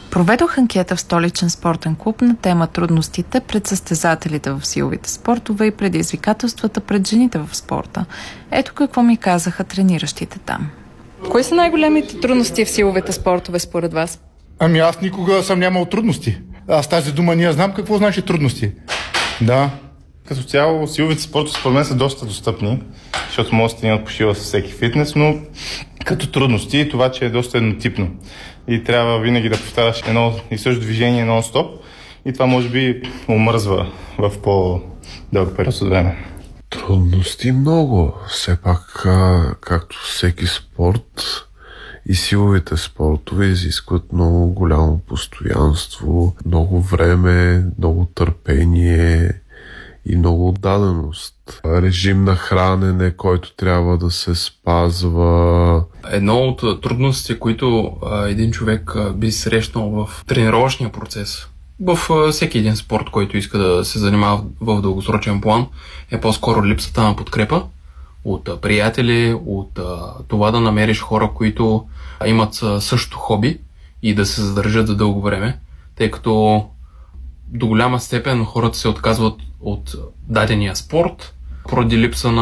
Проведох анкета в столичен спортен клуб на тема трудностите пред състезателите в силовите спортове и предизвикателствата пред жените в спорта. Ето какво ми казаха трениращите там. Кои са най-големите трудности в силовите спортове според вас? Аз никога съм нямал трудности. Аз тази дума не знам какво значи трудности. Да. Като цяло силовите спортове според мен са доста достъпни, защото може да стигнат по сила с всеки фитнес, но като трудности това, че е доста еднотипно. И трябва винаги да повтаряш едно и също движение нон-стоп и това може би омръзва в по-дълъг период от време. Трудности много. Все пак, както всеки спорт, и силовите спортове изискват много голямо постоянство, много време, много търпение и много отдаденост. Режим на хранене, който трябва да се спазва. Едно от трудностите, които един човек би срещнал в тренировъчния процес, в всеки един спорт, който иска да се занимава в дългосрочен план, е по-скоро липсата на подкрепа от приятели, от това да намериш хора, които имат същото хоби и да се задържат за дълго време, тъй като до голяма степен хората се отказват от дадения спорт поради липса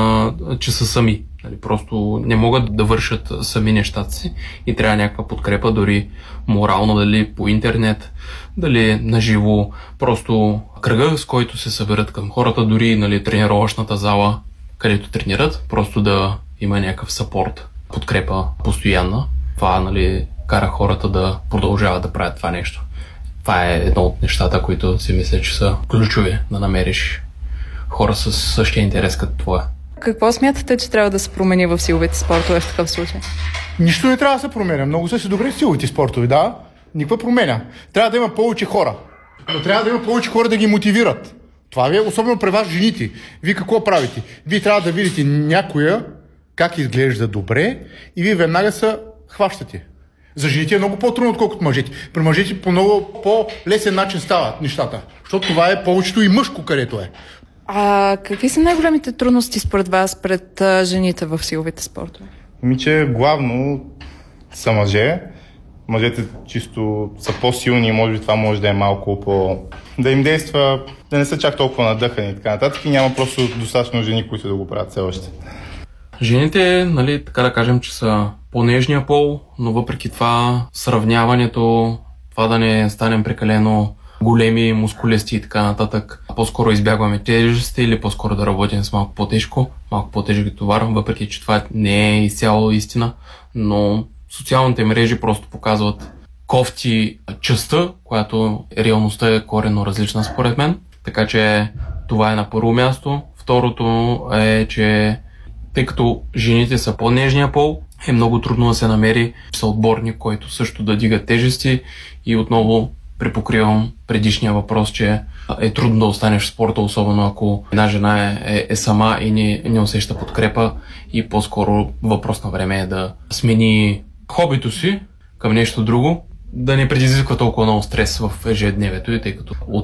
че са сами. Просто не могат да вършат сами нещата си и трябва някаква подкрепа, дори морално, дали по интернет, дали наживо. Просто кръга, с който се съберат към хората, дори тренировъчната зала, където тренират, просто да има някакъв съпорт, подкрепа постоянна. Това кара хората да продължават да правят това нещо. Това е едно от нещата, които си мисля, че са ключови да намериш хора с същия интерес като твоя. Какво смятате, че трябва да се промени в силовите спортове в такъв случай? Нищо не трябва да се променя. Много са си добре в силовите спортове, да. Никаква променя. Трябва да има повече хора. Но трябва да има повече хора да ги мотивират. Това ви е особено при вас, жените. Вие какво правите? Вие трябва да видите някоя как изглежда добре и вие веднага се хващате. За жените е много по-трудно, отколкото мъжете. При мъжете по много по-лесен начин стават нещата. Защото това е повечето и мъжко, където е. Какви са най-големите трудности според вас пред жените в силовите спортове? Главно са мъже. Мъжете чисто са по-силни и може би това може да е малко да им действа, да не са чак толкова надъхани и така нататък и няма просто достатъчно жени, които да го правят все още. Жените, така да кажем, че са по-нежния пол, но въпреки това сравняването, това да не станем прекалено големи, мускулести и така нататък, по-скоро избягваме тежести или по-скоро да работим с малко по-тежко, малко по-тежък товар, въпреки че това не е изцяло истина, но социалните мрежи просто показват кофти частта, която реалността е коренно различна според мен, така че това е на първо място. Второто е, че тъй като жените са по-нежния пол, е много трудно да се намери съотборник, който също да дига тежести и отново припокривам предишния въпрос, че е трудно да останеш в спорта, особено ако една жена е сама и не усеща подкрепа и по-скоро въпрос на време е да смени хобито си към нещо друго, да не предизвиква толкова много стрес в ежедневието, тъй като